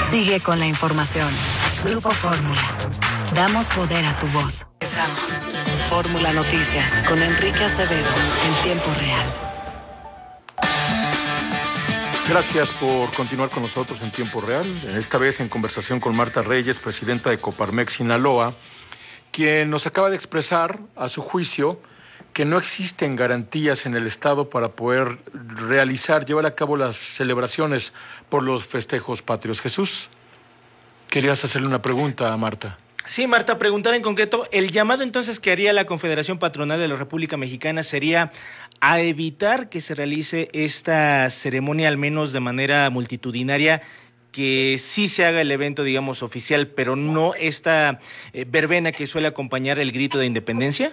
Sigue con la información. Grupo Fórmula. Damos poder a tu voz. Empezamos. Fórmula Noticias con Enrique Acevedo en tiempo real. Gracias por continuar con nosotros en tiempo real. Esta vez en conversación con Marta Reyes, presidenta de Coparmex Sinaloa, quien nos acaba de expresar, a su juicio, que no existen garantías en el Estado para poder llevar a cabo las celebraciones por los festejos patrios. Jesús, querías hacerle una pregunta a Marta. Sí, Marta, preguntar en concreto, el llamado entonces que haría la Confederación Patronal de la República Mexicana sería a evitar que se realice esta ceremonia, al menos de manera multitudinaria, que sí se haga el evento, digamos, oficial, pero no esta verbena que suele acompañar el grito de independencia.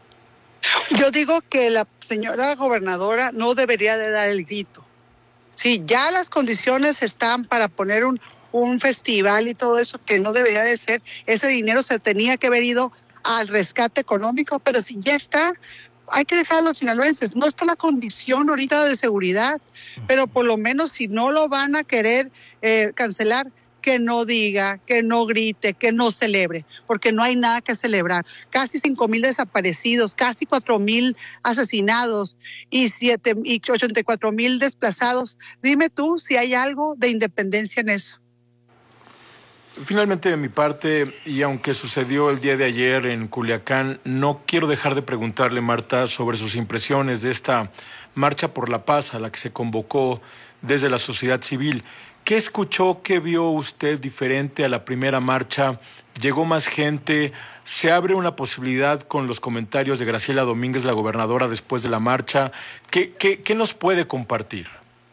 Yo digo que la señora gobernadora no debería de dar el grito. Sí, ya las condiciones están para poner un festival y todo eso, que no debería de ser. Ese dinero se tenía que haber ido al rescate económico, pero si ya está, hay que dejar a los sinaloenses. No está la condición ahorita de seguridad, pero por lo menos si no lo van a querer cancelar, que no diga, que no grite, que no celebre, porque no hay nada que celebrar. Casi 5,000 desaparecidos, casi 4,000 asesinados y 84,000 desplazados. Dime tú si hay algo de independencia en eso. Finalmente, de mi parte, y aunque sucedió el día de ayer en Culiacán, no quiero dejar de preguntarle, Marta, sobre sus impresiones de esta Marcha por la Paz a la que se convocó desde la sociedad civil. ¿Qué escuchó, qué vio usted diferente a la primera marcha? ¿Llegó más gente? ¿Se abre una posibilidad con los comentarios de Graciela Domínguez, la gobernadora, después de la marcha? ¿Qué nos puede compartir?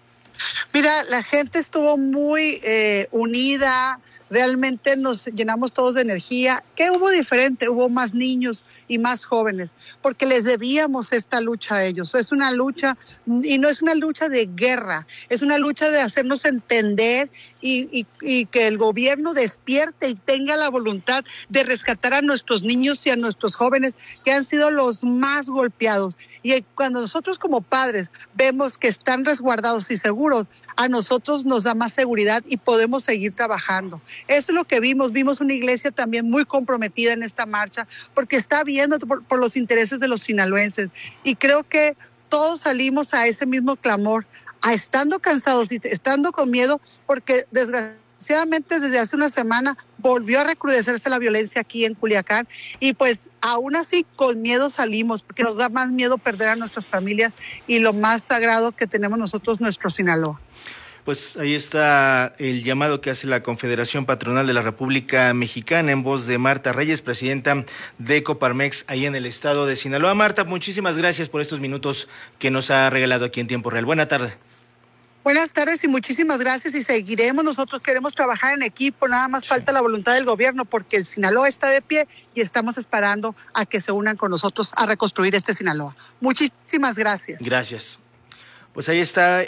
Mira, la gente estuvo muy unida, realmente nos llenamos todos de energía. ¿Qué hubo diferente? Hubo más niños y más jóvenes, porque les debíamos esta lucha a ellos. Es una lucha, y no es una lucha de guerra, es una lucha de hacernos entender y que el gobierno despierte y tenga la voluntad de rescatar a nuestros niños y a nuestros jóvenes que han sido los más golpeados. Y cuando nosotros como padres vemos que están resguardados y seguros, a nosotros nos da más seguridad y podemos seguir trabajando. Eso es lo que vimos una iglesia también muy comprometida en esta marcha, porque está viendo por los intereses de los sinaloenses. Y creo que todos salimos a ese mismo clamor, a estando cansados y estando con miedo, porque desgraciadamente desde hace una semana volvió a recrudecerse la violencia aquí en Culiacán, y pues aún así con miedo salimos, porque nos da más miedo perder a nuestras familias y lo más sagrado que tenemos nosotros, nuestro Sinaloa. Pues ahí está el llamado que hace la Confederación Patronal de la República Mexicana en voz de Marta Reyes, presidenta de Coparmex ahí en el estado de Sinaloa. Marta, muchísimas gracias por estos minutos que nos ha regalado aquí en Tiempo Real. Buena tarde. Buenas tardes y muchísimas gracias, y seguiremos. Nosotros queremos trabajar en equipo, nada más falta la voluntad del gobierno, porque el Sinaloa está de pie y estamos esperando a que se unan con nosotros a reconstruir este Sinaloa. Muchísimas gracias. Gracias. Pues ahí está.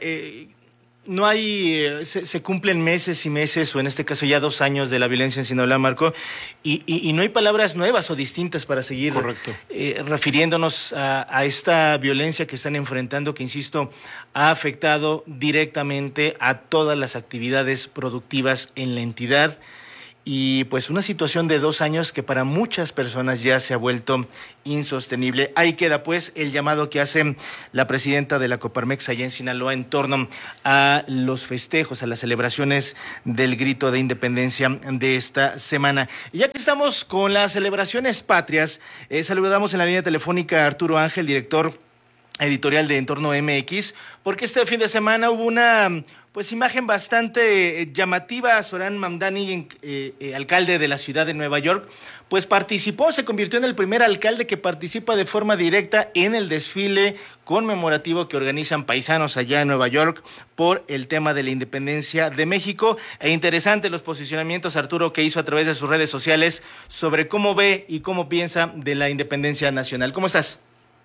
No hay, se cumplen meses y meses, o en este caso ya 2 años de la violencia en Sinaloa, Marco, y no hay palabras nuevas o distintas para seguir refiriéndonos a esta violencia que están enfrentando, que, insisto, ha afectado directamente a todas las actividades productivas en la entidad. Y pues una situación de 2 años que para muchas personas ya se ha vuelto insostenible. Ahí queda pues el llamado que hace la presidenta de la Coparmex allá en Sinaloa en torno a los festejos, a las celebraciones del grito de independencia de esta semana. Y ya que estamos con las celebraciones patrias, saludamos en la línea telefónica a Arturo Ángel, director editorial de Entorno MX, porque este fin de semana hubo una imagen bastante llamativa. Zoran Mamdani, alcalde de la ciudad de Nueva York, pues se convirtió en el primer alcalde que participa de forma directa en el desfile conmemorativo que organizan paisanos allá en Nueva York por el tema de la independencia de México. E interesante los posicionamientos, Arturo, que hizo a través de sus redes sociales sobre cómo ve y cómo piensa de la independencia nacional. ¿Cómo estás?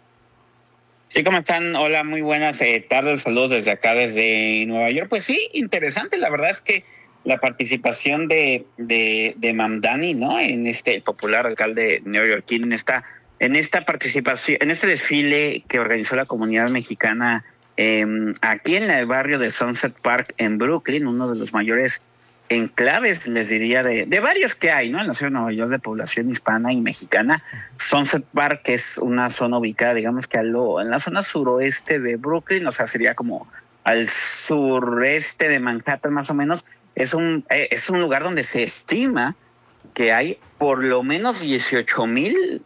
Sí, ¿cómo están? Hola, muy buenas tardes, saludos desde acá, desde Nueva York. Pues sí, interesante, la verdad es que la participación de Mamdani, ¿no? En este popular alcalde neoyorquino, en esta participación, en este desfile que organizó la comunidad mexicana aquí en el barrio de Sunset Park en Brooklyn, uno de los mayores enclaves, les diría, de varios que hay, ¿no? En la ciudad de Nueva York, de población hispana y mexicana. Sunset Park, que es una zona ubicada, digamos que en la zona suroeste de Brooklyn, o sea, sería como al sureste de Manhattan más o menos. Es un lugar donde se estima que hay por lo menos 18,000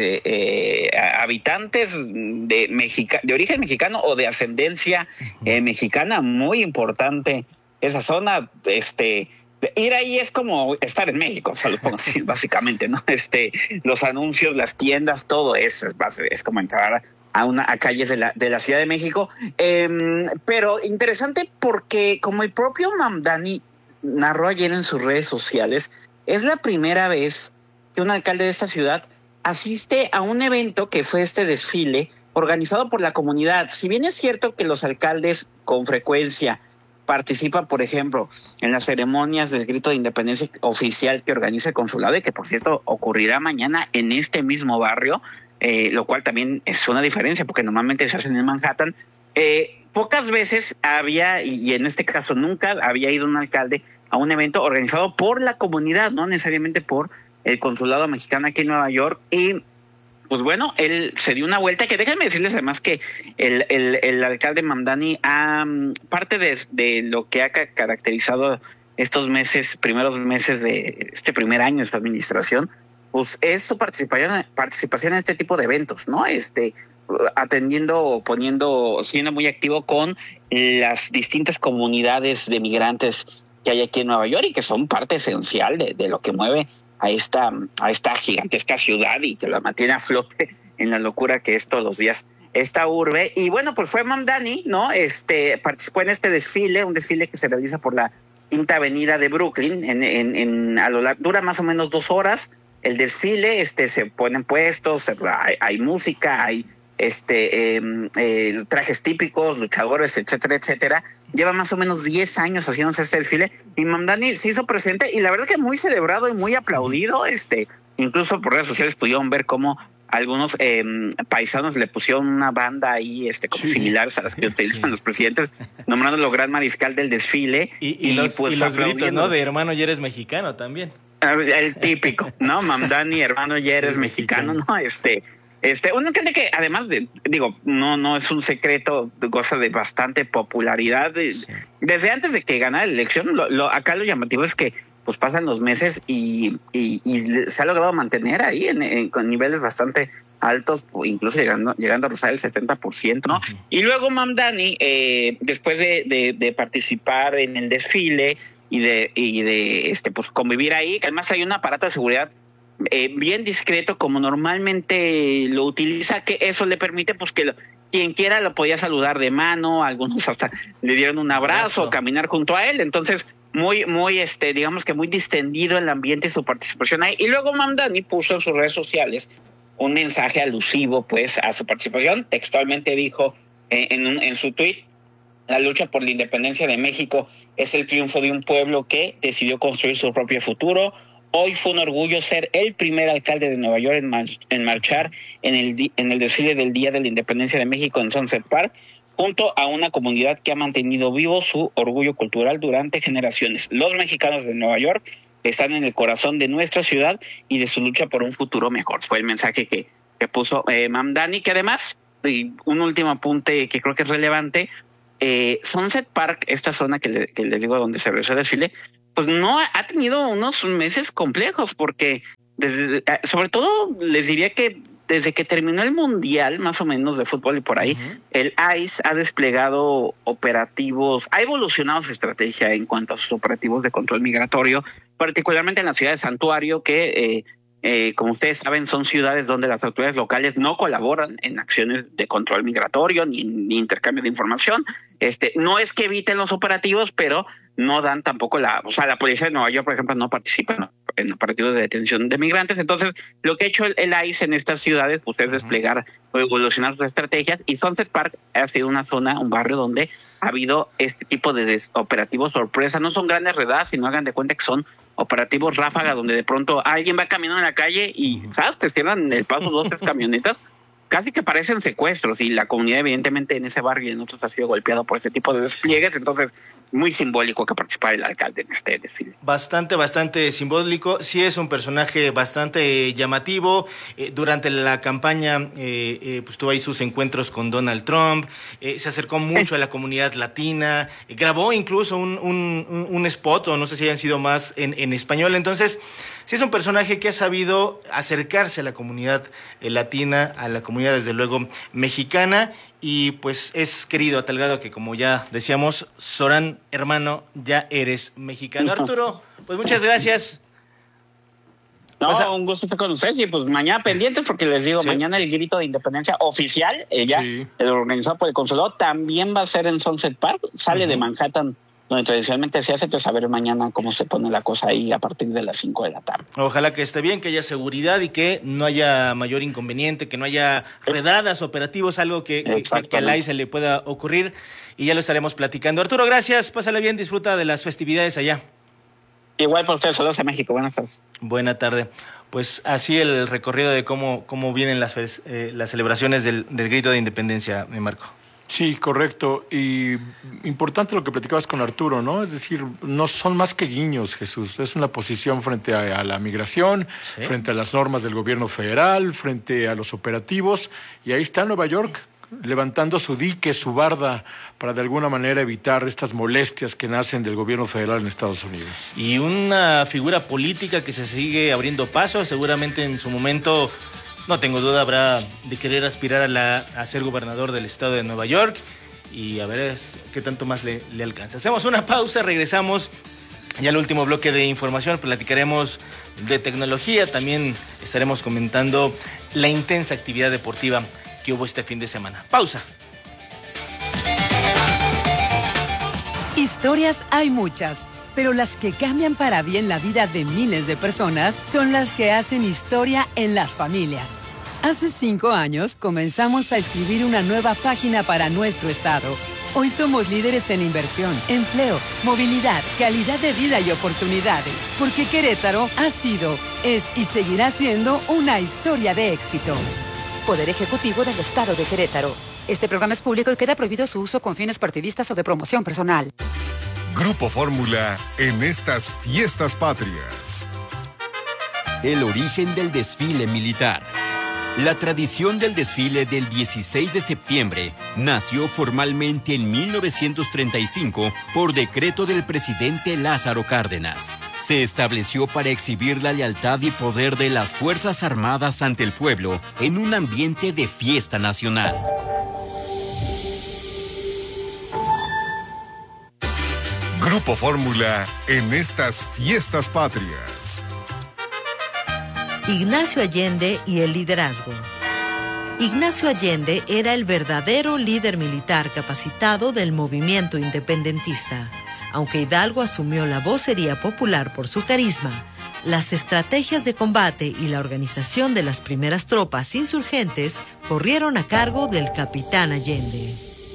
habitantes de origen mexicano o de ascendencia mexicana. Muy importante esa zona. Ir ahí es como estar en México, o sea, lo pongo así, básicamente, ¿no? Los anuncios, las tiendas, todo es como entrar a calles de la Ciudad de México. Pero interesante porque, como el propio Mamdani narró ayer en sus redes sociales, es la primera vez que un alcalde de esta ciudad asiste a un evento que fue este desfile organizado por la comunidad. Si bien es cierto que los alcaldes con frecuencia participan, por ejemplo, en las ceremonias del grito de independencia oficial que organiza el consulado y que, por cierto, ocurrirá mañana en este mismo barrio, lo cual también es una diferencia porque normalmente se hacen en Manhattan. Pocas veces había, y en este caso nunca, había ido un alcalde a un evento organizado por la comunidad, no necesariamente por el consulado mexicano aquí en Nueva York. Y pues bueno, él se dio una vuelta, que déjenme decirles además que el alcalde Mamdani, parte de lo que ha caracterizado estos primeros meses de este primer año de esta administración, pues es su participación en este tipo de eventos, ¿no? Atendiendo, siendo muy activo con las distintas comunidades de migrantes que hay aquí en Nueva York y que son parte esencial de lo que mueve a esta gigantesca ciudad y que la mantiene a flote en la locura que es todos los días esta urbe. Y bueno, pues fue Mamdani, ¿no? Participó en este desfile, un desfile que se realiza por la Quinta Avenida de Brooklyn, dura más o menos 2 horas el desfile. Se ponen puestos, hay música, hay trajes típicos, luchadores, etcétera, etcétera. Lleva más o menos 10 años haciéndose este desfile y Mamdani se hizo presente y la verdad que muy celebrado y muy aplaudido. Incluso por redes sociales pudieron ver cómo algunos paisanos le pusieron una banda ahí similares a las que utilizan los presidentes, nombrándolo gran mariscal del desfile y los gritos, ¿no? De hermano, ya eres mexicano también. El típico, ¿no? Mamdani, hermano, ya eres mexicano, ¿no? Uno cree que además no es un secreto, goza de bastante popularidad desde antes de que ganara la elección. Acá lo llamativo es que pues pasan los meses y se ha logrado mantener ahí con niveles bastante altos, incluso llegando a rozar el 70%, ¿no? Uh-huh. Y luego Mamdani, después de participar en el desfile y de pues convivir ahí, que además hay un aparato de seguridad bien discreto como normalmente lo utiliza, que eso le permite pues que quien quiera lo podía saludar de mano, algunos hasta le dieron un abrazo, caminar junto a él. Entonces muy digamos que muy distendido el ambiente y su participación ahí. Y luego Mamdani puso en sus redes sociales un mensaje alusivo pues a su participación. Textualmente dijo en su tweet: la lucha por la independencia de México es el triunfo de un pueblo que decidió construir su propio futuro. Hoy fue un orgullo ser el primer alcalde de Nueva York en marchar en el desfile del Día de la Independencia de México en Sunset Park, junto a una comunidad que ha mantenido vivo su orgullo cultural durante generaciones. Los mexicanos de Nueva York están en el corazón de nuestra ciudad y de su lucha por un futuro mejor. Fue el mensaje que puso Mamdani, que además, un último apunte que creo que es relevante, Sunset Park, esta zona que les digo donde se realizó el desfile, pues no ha tenido unos meses complejos porque sobre todo les diría que desde que terminó el Mundial más o menos de fútbol y por ahí, uh-huh, el ICE ha desplegado operativos, ha evolucionado su estrategia en cuanto a sus operativos de control migratorio, particularmente en la ciudad de Santuario, que como ustedes saben son ciudades donde las autoridades locales no colaboran en acciones de control migratorio ni intercambio de información. No es que eviten los operativos, pero no dan tampoco la policía de Nueva York, por ejemplo, no participa en operativos de detención de migrantes. Entonces, lo que ha hecho el ICE en estas ciudades pues es desplegar o evolucionar sus estrategias, y Sunset Park ha sido un barrio donde ha habido este tipo de operativos sorpresa. No son grandes redadas, sino hagan de cuenta que son operativos ráfaga, donde de pronto alguien va caminando en la calle y, ¿sabes?, te cierran el paso 2 o 3 camionetas, casi que parecen secuestros, y la comunidad evidentemente en ese barrio y en otros ha sido golpeado por este tipo de despliegues. Entonces muy simbólico que participara el alcalde en este desfile. Bastante simbólico. Sí es un personaje bastante llamativo. Durante la campaña pues tuvo ahí sus encuentros con Donald Trump. Se acercó mucho a la comunidad latina. Grabó incluso un spot, o no sé si hayan sido más en español. Entonces, sí es un personaje que ha sabido acercarse a la comunidad latina, a la comunidad desde luego mexicana, y pues es querido a tal grado que, como ya decíamos, Során, hermano, ya eres mexicano. Arturo, pues muchas gracias. No, un gusto estar con ustedes, y pues mañana pendientes, porque les digo, sí, mañana el grito de independencia oficial, el organizado por el consulado, también va a ser en Sunset Park, sale de Manhattan, donde tradicionalmente se hace. Entonces a ver mañana cómo se pone la cosa ahí a partir de las 5 de la tarde. Ojalá que esté bien, que haya seguridad y que no haya mayor inconveniente, que no haya redadas, operativos, algo que a la se le pueda ocurrir, y ya lo estaremos platicando. Arturo, gracias, pásale bien, disfruta de las festividades allá. Igual por ustedes, saludos a México, buenas tardes. Buena tarde. Pues así el recorrido de cómo vienen las celebraciones del grito de independencia, Marco. Sí, correcto. Y importante lo que platicabas con Arturo, ¿no? Es decir, no son más que guiños, Jesús. Es una posición frente a la migración, sí, frente a las normas del gobierno federal, frente a los operativos. Y ahí está Nueva York, levantando su dique, su barda, para de alguna manera evitar estas molestias que nacen del gobierno federal en Estados Unidos. Y una figura política que se sigue abriendo paso, seguramente en su momento, no tengo duda, habrá de querer aspirar a ser gobernador del estado de Nueva York, y a ver qué tanto más le alcanza. Hacemos una pausa, regresamos ya al último bloque de información, platicaremos de tecnología, también estaremos comentando la intensa actividad deportiva que hubo este fin de semana. Pausa. Historias hay muchas, pero las que cambian para bien la vida de miles de personas son las que hacen historia en las familias. Hace 5 años comenzamos a escribir una nueva página para nuestro estado. Hoy somos líderes en inversión, empleo, movilidad, calidad de vida y oportunidades, porque Querétaro ha sido, es y seguirá siendo una historia de éxito. Poder Ejecutivo del Estado de Querétaro. Este programa es público y queda prohibido su uso con fines partidistas o de promoción personal. Grupo Fórmula en estas fiestas patrias. El origen del desfile militar. La tradición del desfile del 16 de septiembre nació formalmente en 1935 por decreto del presidente Lázaro Cárdenas. Se estableció para exhibir la lealtad y poder de las Fuerzas Armadas ante el pueblo en un ambiente de fiesta nacional. Grupo Fórmula en estas fiestas patrias. Ignacio Allende y el liderazgo. Ignacio Allende era el verdadero líder militar capacitado del movimiento independentista. Aunque Hidalgo asumió la vocería popular por su carisma, las estrategias de combate y la organización de las primeras tropas insurgentes corrieron a cargo del capitán Allende.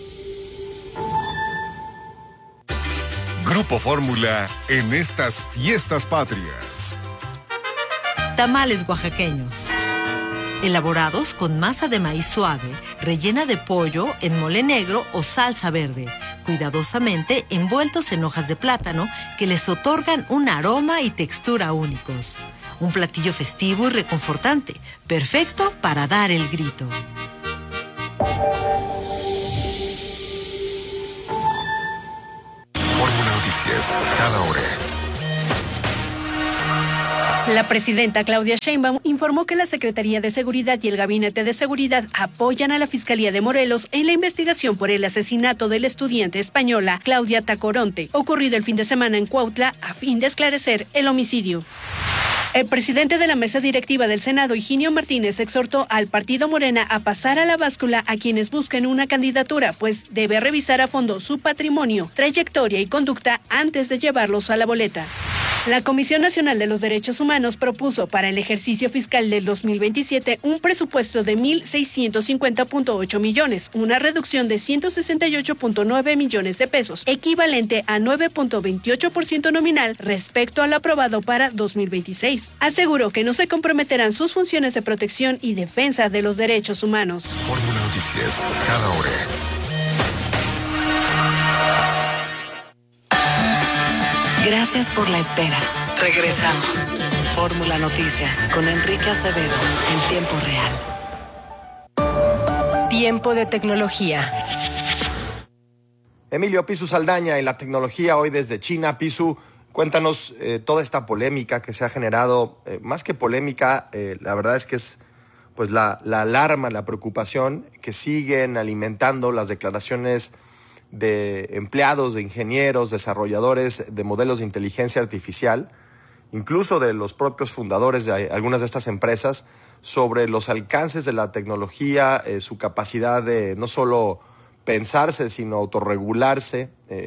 Grupo Fórmula en estas fiestas patrias. Tamales oaxaqueños. Elaborados con masa de maíz suave, rellena de pollo en mole negro o salsa verde, cuidadosamente envueltos en hojas de plátano que les otorgan un aroma y textura únicos. Un platillo festivo y reconfortante, perfecto para dar el grito. Fórmula Noticias, cada hora. La presidenta Claudia Sheinbaum informó que la Secretaría de Seguridad y el Gabinete de Seguridad apoyan a la Fiscalía de Morelos en la investigación por el asesinato de la estudiante española Claudia Tacoronte, ocurrido el fin de semana en Cuautla, a fin de esclarecer el homicidio. El presidente de la mesa directiva del Senado, Higinio Martínez, exhortó al partido Morena a pasar a la báscula a quienes busquen una candidatura, pues debe revisar a fondo su patrimonio, trayectoria y conducta antes de llevarlos a la boleta. La Comisión Nacional de los Derechos Humanos propuso para el ejercicio fiscal del 2027 un presupuesto de 1.650.8 millones, una reducción de 168.9 millones de pesos, equivalente a 9.28% nominal respecto al aprobado para 2026. Aseguró que no se comprometerán sus funciones de protección y defensa de los derechos humanos. Fórmula Noticias, cada hora. Gracias por la espera. Regresamos. Fórmula Noticias con Enrique Acevedo en tiempo real. Tiempo de tecnología. Emilio Pisu Saldaña en la tecnología hoy desde China. Pisu, cuéntanos toda esta polémica que se ha generado. Más que polémica, la verdad es que es pues la alarma, la preocupación que siguen alimentando las declaraciones de empleados, de ingenieros, desarrolladores de modelos de inteligencia artificial, incluso de los propios fundadores de algunas de estas empresas, sobre los alcances de la tecnología, su capacidad de no solo pensarse, sino autorregularse,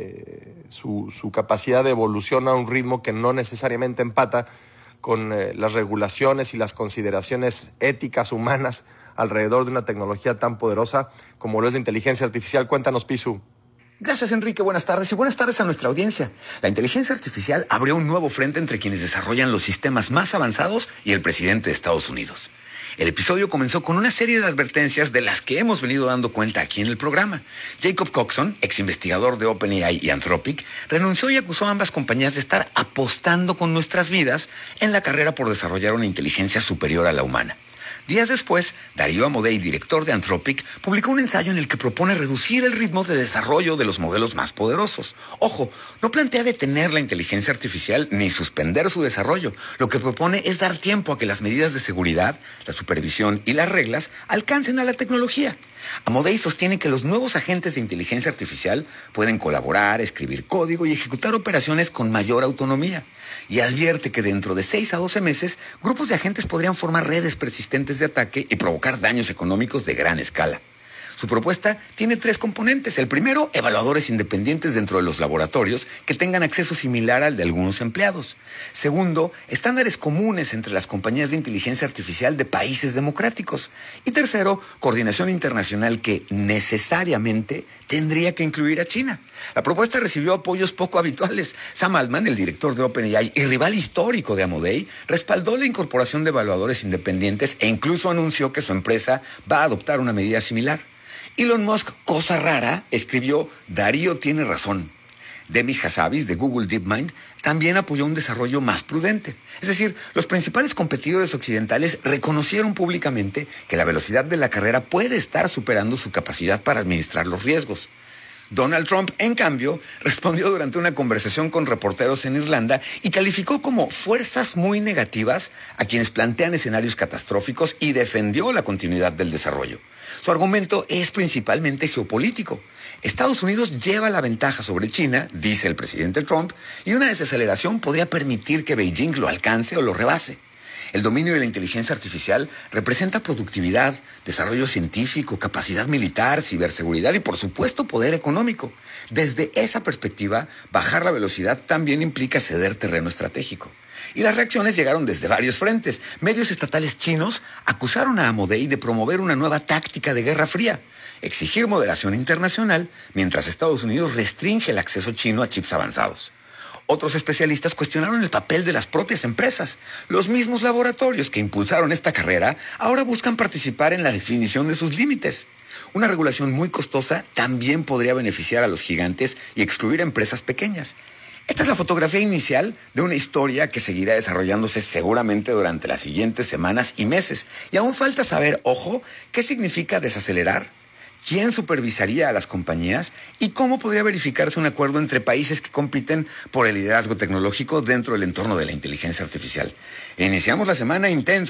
su capacidad de evolución a un ritmo que no necesariamente empata con las regulaciones y las consideraciones éticas humanas alrededor de una tecnología tan poderosa como lo es la inteligencia artificial. Cuéntanos, Pisu. Gracias, Enrique. Buenas tardes y buenas tardes a nuestra audiencia. La inteligencia artificial abrió un nuevo frente entre quienes desarrollan los sistemas más avanzados y el presidente de Estados Unidos. El episodio comenzó con una serie de advertencias de las que hemos venido dando cuenta aquí en el programa. Jacob Coxon, ex investigador de OpenAI y Anthropic, renunció y acusó a ambas compañías de estar apostando con nuestras vidas en la carrera por desarrollar una inteligencia superior a la humana. Días después, Darío Amodei, director de Anthropic, publicó un ensayo en el que propone reducir el ritmo de desarrollo de los modelos más poderosos. Ojo, no plantea detener la inteligencia artificial ni suspender su desarrollo. Lo que propone es dar tiempo a que las medidas de seguridad, la supervisión y las reglas alcancen a la tecnología. Amodei sostiene que los nuevos agentes de inteligencia artificial pueden colaborar, escribir código y ejecutar operaciones con mayor autonomía. Y advierte que dentro de 6 a 12 meses, grupos de agentes podrían formar redes persistentes de ataque y provocar daños económicos de gran escala. Su propuesta tiene 3 componentes. El primero, evaluadores independientes dentro de los laboratorios que tengan acceso similar al de algunos empleados. Segundo, estándares comunes entre las compañías de inteligencia artificial de países democráticos. Y tercero, coordinación internacional que necesariamente tendría que incluir a China. La propuesta recibió apoyos poco habituales. Sam Altman, el director de OpenAI y rival histórico de Amodei, respaldó la incorporación de evaluadores independientes e incluso anunció que su empresa va a adoptar una medida similar. Elon Musk, cosa rara, escribió: Darío tiene razón. Demis Hassabis, de Google DeepMind, también apoyó un desarrollo más prudente. Es decir, los principales competidores occidentales reconocieron públicamente que la velocidad de la carrera puede estar superando su capacidad para administrar los riesgos. Donald Trump, en cambio, respondió durante una conversación con reporteros en Irlanda y calificó como fuerzas muy negativas a quienes plantean escenarios catastróficos y defendió la continuidad del desarrollo. Su argumento es principalmente geopolítico. Estados Unidos lleva la ventaja sobre China, dice el presidente Trump, y una desaceleración podría permitir que Beijing lo alcance o lo rebase. El dominio de la inteligencia artificial representa productividad, desarrollo científico, capacidad militar, ciberseguridad y, por supuesto, poder económico. Desde esa perspectiva, bajar la velocidad también implica ceder terreno estratégico. Y las reacciones llegaron desde varios frentes. Medios estatales chinos acusaron a Amodei de promover una nueva táctica de guerra fría, exigir moderación internacional, mientras Estados Unidos restringe el acceso chino a chips avanzados. Otros especialistas cuestionaron el papel de las propias empresas. Los mismos laboratorios que impulsaron esta carrera ahora buscan participar en la definición de sus límites. Una regulación muy costosa también podría beneficiar a los gigantes y excluir a empresas pequeñas. Esta es la fotografía inicial de una historia que seguirá desarrollándose seguramente durante las siguientes semanas y meses. Y aún falta saber, ojo, qué significa desacelerar, quién supervisaría a las compañías y cómo podría verificarse un acuerdo entre países que compiten por el liderazgo tecnológico dentro del entorno de la inteligencia artificial. Iniciamos la semana intenso.